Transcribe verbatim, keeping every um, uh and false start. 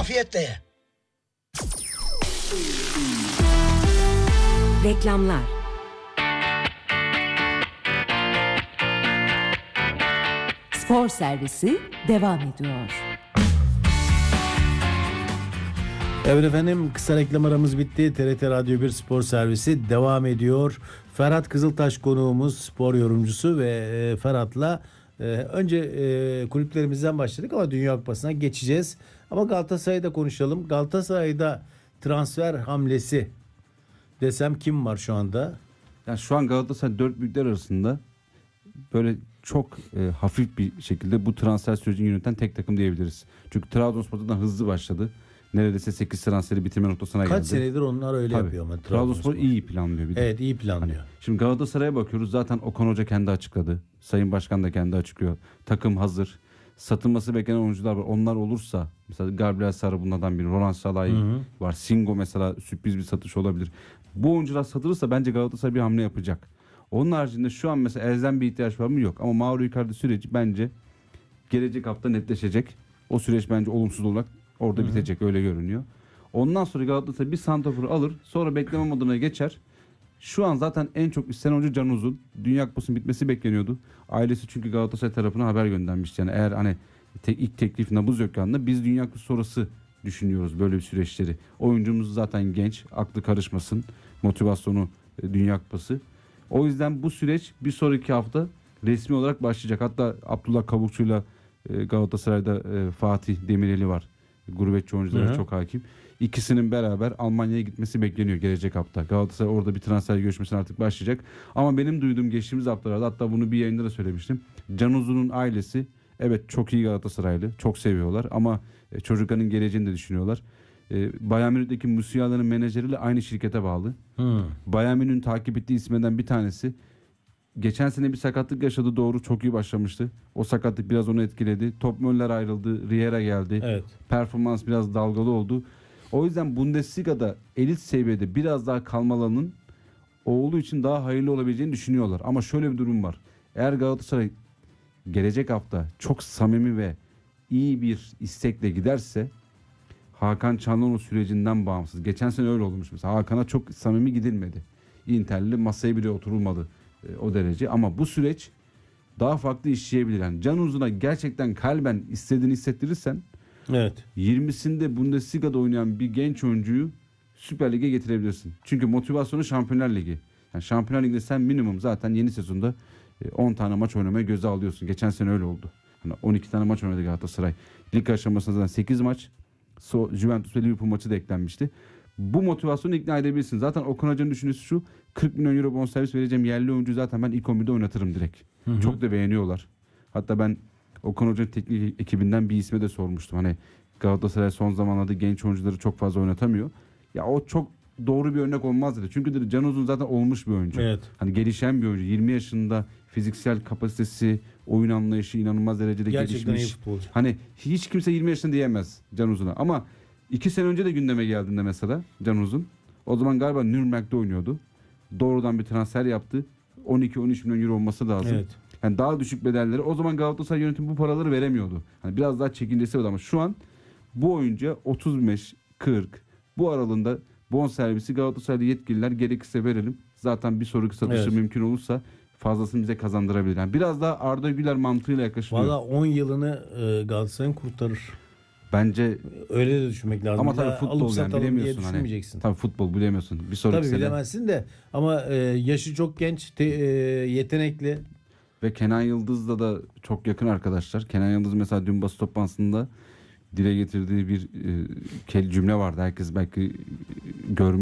Afiyetle ye. Reklamlar. Spor servisi devam ediyor. Evet efendim, kısa reklam aramız bitti. T R T Radyo bir spor servisi devam ediyor. Ferhat Kızıltaş konuğumuz, spor yorumcusu ve e, Ferhat'la e, önce e, kulüplerimizden başladık ama Dünya Kupası'na geçeceğiz. Ama Galatasaray'da konuşalım. Galatasaray'da transfer hamlesi desem kim var şu anda? Yani şu an Galatasaray dört büyükler arasında böyle çok e, hafif bir şekilde bu transfer sürecini yöneten tek takım diyebiliriz. Çünkü Trabzonspor'dan hızlı başladı. Neredeyse sekiz transferi bitirme noktasına geldi. Kaç senedir onlar öyle Tabii. yapıyor ama Trabzonspor, Trabzonspor iyi planlıyor bir de. Evet, iyi planlıyor. Hani şimdi Galatasaray'a bakıyoruz. Zaten Okan Hoca kendi açıkladı. Sayın Başkan da kendi açıklıyor. Takım hazır. Satılması beklenen oyuncular var. Onlar olursa mesela Gabriel Sara bunlardan biri. Roland Salah'ı var. Singo mesela sürpriz bir satış olabilir. Bu oyuncular satılırsa bence Galatasaray bir hamle yapacak. Onun haricinde şu an mesela elzem bir ihtiyaç var mı? Yok. Ama Mauro Icardi süreci bence gelecek hafta netleşecek. O süreç bence olumsuz olarak orada Hı-hı. bitecek, öyle görünüyor. Ondan sonra Galatasaray bir santraforu alır. Sonra bekleme moduna geçer. Şu an zaten en çok istenen oyuncu Can Uzun. Dünya Kupası'nın bitmesi bekleniyordu. Ailesi çünkü Galatasaray tarafına haber göndermişti. Yani eğer hani te- ilk teklif nabız yok yanında, biz Dünya Kupası sonrası düşünüyoruz böyle bir süreçleri. Oyuncumuz zaten genç, aklı karışmasın. Motivasyonu e, Dünya Kupası. O yüzden bu süreç bir sonraki hafta resmi olarak başlayacak. Hatta Abdullah Kavukçu'yla e, Galatasaray'da e, Fatih Demireli var. Gurbetçi oyunculara Hı-hı. çok hakim. İkisinin beraber Almanya'ya gitmesi bekleniyor gelecek hafta. Galatasaray orada bir transfer görüşmesine artık başlayacak. Ama benim duyduğum geçtiğimiz haftalarda, hatta bunu bir yayında da söylemiştim. Can Uzun'un ailesi evet çok iyi Galatasaraylı. Çok seviyorlar ama e, çocukların geleceğini de düşünüyorlar. E, Bayern Münih'teki Musiala'nın menajeriyle aynı şirkete bağlı. Hmm. Bayern Münih'in takip ettiği isimlerden bir tanesi. Geçen sene bir sakatlık yaşadı, doğru, çok iyi başlamıştı. O sakatlık biraz onu etkiledi. Top Müller ayrıldı, Riera geldi. Evet. Performans biraz dalgalı oldu. O yüzden Bundesliga'da elit seviyede biraz daha kalmalarının oğlu için daha hayırlı olabileceğini düşünüyorlar. Ama şöyle bir durum var. Eğer Galatasaray gelecek hafta çok samimi ve iyi bir istekle giderse, Hakan Çalhanoğlu sürecinden bağımsız. Geçen sene öyle olmuş mesela. Hakan'a çok samimi gidilmedi. Inter'li masaya bile oturulmadı e, o derece. Ama bu süreç daha farklı işleyebilir. Yani Can Uzun'a gerçekten kalben istediğini hissettirirsen, evet, yirmisinde Bundesliga'da oynayan bir genç oyuncuyu Süper Lig'e getirebilirsin. Çünkü motivasyonu Şampiyonlar Ligi. Yani Şampiyonlar Ligi'nde sen minimum zaten yeni sezonda on tane maç oynamaya göze alıyorsun. Geçen sene öyle oldu. Yani on iki tane maç oynadı Galatasaray. Lig aşamasında zaten sekiz maç. So, Juventus ve Liverpool maçı da eklenmişti. Bu motivasyonu ikna edebilirsin. Zaten Okan Hoca'nın düşüncesi şu: kırk milyon euro bonservis vereceğim yerli oyuncu zaten ben ilk on birde oynatırım direkt. Hı hı. Çok da beğeniyorlar. Hatta ben Okan Hoca'nın teknik ekibinden bir isme de sormuştum. Hani Galatasaray son zamanlarda genç oyuncuları çok fazla oynatamıyor. Ya o çok doğru bir örnek olmaz dedi. Çünkü dedi Can Uzun zaten olmuş bir oyuncu. Evet. Hani gelişen bir oyuncu. yirmi yaşında, fiziksel kapasitesi, oyun anlayışı inanılmaz derecede gerçekten gelişmiş. Hani hiç kimse yirmi yaşında diyemez Can Uzun'a. Ama iki sene önce de gündeme geldiğinde mesela Can Uzun, o zaman galiba Nürnberg'de oynuyordu. Doğrudan bir transfer yaptı. on iki on üç milyon euro olması lazım. Evet. Yani daha düşük bedelleri. O zaman Galatasaray yönetimi bu paraları veremiyordu. Hani biraz daha çekincesi vardı ama şu an bu oyuncuya otuz beş kırk bu aralığında bonservisi Galatasaray'da yetkililer gerekirse verelim. Zaten bir sonraki satışı evet. mümkün olursa fazlasını bize kazandırabilir. Yani biraz daha Arda Güler mantığıyla yaklaşılıyor. Valla on yılını e, Galatasaray'ın kurtarır. Bence öyle de düşünmek lazım. Ama tabii futbol yani bilemiyorsun hani. Tabii futbol bilemiyorsun. Bir sonraki tabii sene. bilemezsin de ama e, yaşı çok genç, te, e, yetenekli. Ve Kenan Yıldız'la da çok yakın arkadaşlar. Kenan Yıldız mesela dün basın toplantısında dile getirdiği bir e, cümle vardı. Herkes belki görmüş.